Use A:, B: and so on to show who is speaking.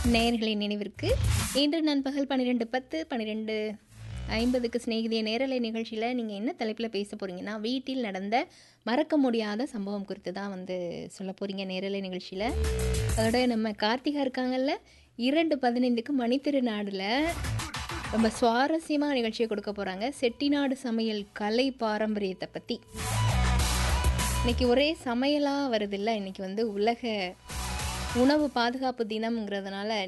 A: நேயர்களின் நினைவிற்கு இன்று நண்பகல் 12:10 12:50க்கு சிநேகிதிய நேரலை நிகழ்ச்சியில் நீங்கள் என்ன தலைப்பில் பேச போகிறீங்கன்னா வீட்டில் நடந்த மறக்க முடியாத சம்பவம் குறித்து தான் வந்து சொல்ல போகிறீங்க நேரலை நிகழ்ச்சியில். அதோட நம்ம கார்த்திகா இருக்காங்கல்ல 2:15க்கு மணித்திருநாடில் ரொம்ப சுவாரஸ்யமாக நிகழ்ச்சியை கொடுக்க போகிறாங்க. செட்டிநாடு சமையல் கலை பாரம்பரியத்தை பற்றி. இன்றைக்கி ஒரே சமையலாக வருதில்ல. இன்றைக்கி வந்து உலக உணவு பாதுகாப்பு தினம்ங்கிறதுனால